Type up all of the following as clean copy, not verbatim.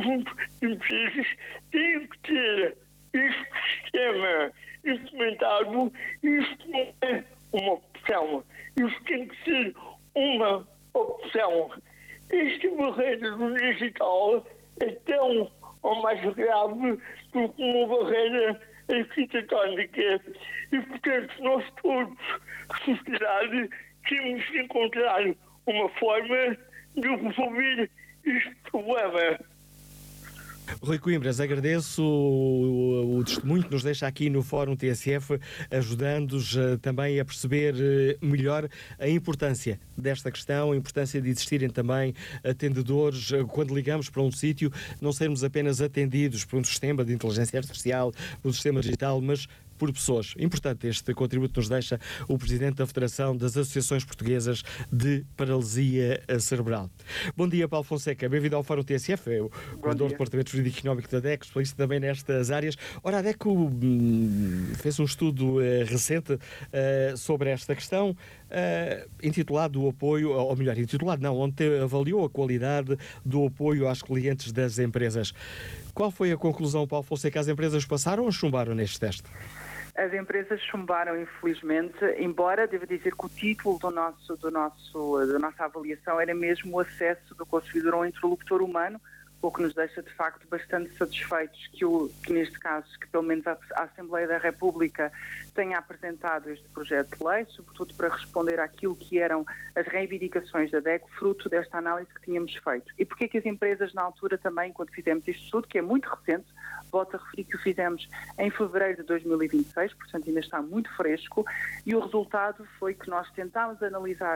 empresas têm que ter este sistema implementado. Isto não é uma opção. Isto tem que ser uma opção. Esta barreira do digital é tão ou mais grave do que uma barreira arquitetónica. E, portanto, nós todos, sociedade, temos de encontrar uma forma de resolver este problema. Rui Coimbras, agradeço o testemunho que nos deixa aqui no Fórum TSF, ajudando-nos também a perceber melhor a importância desta questão, a importância de existirem também atendedores, quando ligamos para um sítio, não sermos apenas atendidos por um sistema de inteligência artificial, por um sistema digital, mas por pessoas. Importante este contributo nos deixa o Presidente da Federação das Associações Portuguesas de Paralisia Cerebral. Bom dia, Paulo Fonseca. Bem-vindo ao Fórum TSF. É o coordenador do Departamento Jurídico e Económico da DECO, especialista também nestas áreas. Ora, a DECO fez um estudo recente sobre esta questão, intitulado o apoio, ou melhor, intitulado não, onde avaliou a qualidade do apoio aos clientes das empresas. Qual foi a conclusão, Paulo Fonseca? As empresas passaram ou chumbaram neste teste? As empresas chumbaram, infelizmente, embora devo dizer que o título da nossa avaliação era mesmo o acesso do consumidor a um interlocutor humano, o que nos deixa de facto bastante satisfeitos que neste caso, que pelo menos a Assembleia da República tenha apresentado este projeto de lei, sobretudo para responder àquilo que eram as reivindicações da DECO, fruto desta análise que tínhamos feito. E porquê que as empresas na altura também, quando fizemos este estudo, que é muito recente, volto a referir que o fizemos em fevereiro de 2026, portanto ainda está muito fresco, e o resultado foi que nós tentámos analisar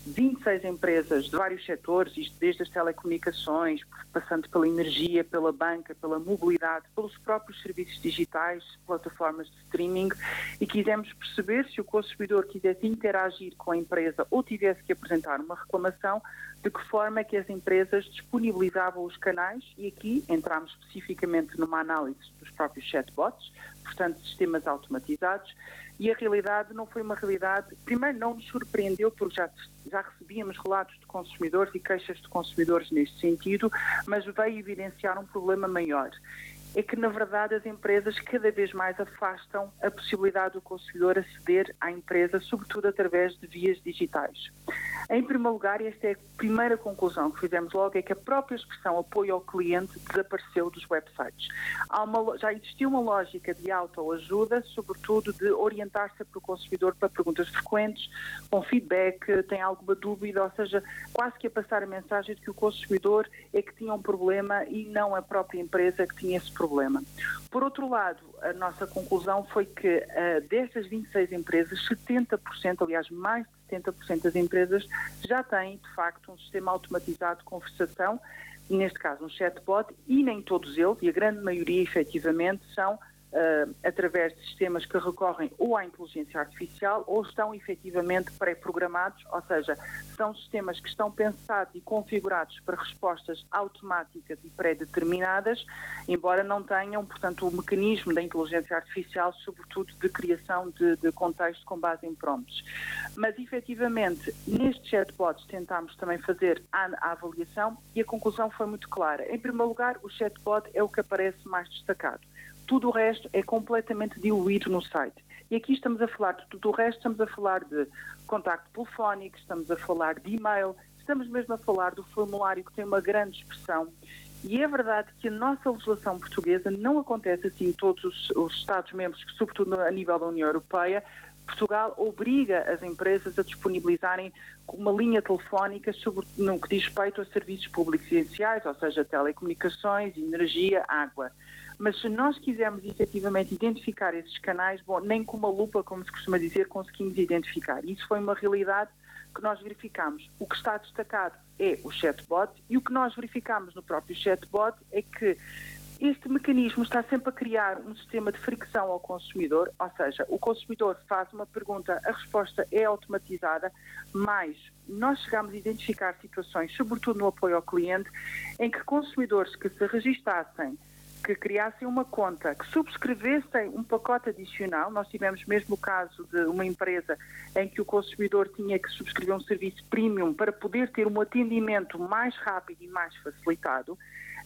26 empresas de vários setores, isto desde as telecomunicações, passando pela energia, pela banca, pela mobilidade, pelos próprios serviços digitais, plataformas de streaming, e quisemos perceber se o consumidor quisesse interagir com a empresa ou tivesse que apresentar uma reclamação, de que forma é que as empresas disponibilizavam os canais, e aqui entramos especificamente numa análise dos próprios chatbots, portanto sistemas automatizados, e a realidade não foi uma realidade, primeiro não nos surpreendeu porque já recebíamos relatos de consumidores e queixas de consumidores neste sentido, mas veio evidenciar um problema maior. É que, na verdade, as empresas cada vez mais afastam a possibilidade do consumidor aceder à empresa, sobretudo através de vias digitais. Em primeiro lugar, esta é a primeira conclusão que fizemos logo, é que a própria expressão apoio ao cliente desapareceu dos websites. Já existia uma lógica de autoajuda, sobretudo de orientar-se para o consumidor para perguntas frequentes, com feedback, tem alguma dúvida, ou seja, quase que a passar a mensagem de que o consumidor é que tinha um problema e não a própria empresa que tinha esse problema. Por outro lado, a nossa conclusão foi que destas 26 empresas, 70%, aliás mais de 70% das empresas já têm, de facto, um sistema automatizado de conversação, neste caso um chatbot, e nem todos eles, e a grande maioria efetivamente, são através de sistemas que recorrem ou à inteligência artificial ou estão efetivamente pré-programados, ou seja, são sistemas que estão pensados e configurados para respostas automáticas e pré-determinadas, embora não tenham, portanto, o mecanismo da inteligência artificial, sobretudo de criação de contexto com base em prompts. Mas, efetivamente, nestes chatbots tentámos também fazer a avaliação e a conclusão foi muito clara. Em primeiro lugar, o chatbot é o que aparece mais destacado. Tudo o resto é completamente diluído no site. E aqui estamos a falar de tudo o resto, estamos a falar de contacto telefónico, estamos a falar de e-mail, estamos mesmo a falar do formulário que tem uma grande expressão. E é verdade que a nossa legislação portuguesa não acontece assim em todos os Estados-membros, sobretudo a nível da União Europeia. Portugal obriga as empresas a disponibilizarem uma linha telefónica no que diz respeito a serviços públicos essenciais, ou seja, telecomunicações, energia, água. Mas se nós quisermos efetivamente identificar esses canais, bom, nem com uma lupa, como se costuma dizer, conseguimos identificar. Isso foi uma realidade que nós verificamos. O que está destacado é o chatbot, e o que nós verificamos no próprio chatbot é que este mecanismo está sempre a criar um sistema de fricção ao consumidor, ou seja, o consumidor faz uma pergunta, a resposta é automatizada, mas nós chegamos a identificar situações, sobretudo no apoio ao cliente, em que consumidores que se registassem, que criassem uma conta, que subscrevessem um pacote adicional. Nós tivemos mesmo o caso de uma empresa em que o consumidor tinha que subscrever um serviço premium para poder ter um atendimento mais rápido e mais facilitado.